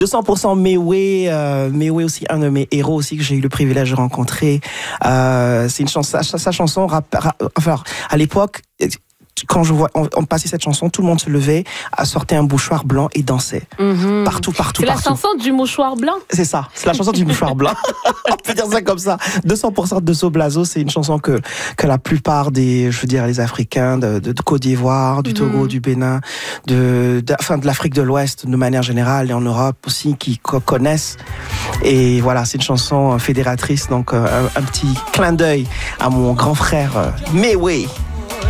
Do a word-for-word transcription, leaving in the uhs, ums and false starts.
deux cents pour cent Méoué, euh, Méoué aussi, un de mes héros aussi que j'ai eu le privilège de rencontrer. Euh, c'est une chanson, sa, sa chanson, rap, rap, enfin, à l'époque, quand je vois, on, on passait cette chanson, tout le monde se levait, sortait un mouchoir blanc et dansait. Mm-hmm. Partout, partout, c'est partout. C'est la chanson du mouchoir blanc. C'est ça, c'est la chanson du mouchoir blanc. On peut dire ça comme ça. deux cents pour cent de So Blazo, c'est une chanson que, que la plupart des, je veux dire, les Africains de, de, de Côte d'Ivoire, du Togo, mm-hmm. du Bénin, de, de, enfin, de l'Afrique de l'Ouest, de manière générale, et en Europe aussi, qui connaissent. Et voilà, c'est une chanson fédératrice, donc euh, un, un petit clin d'œil à mon grand frère euh, Méoué.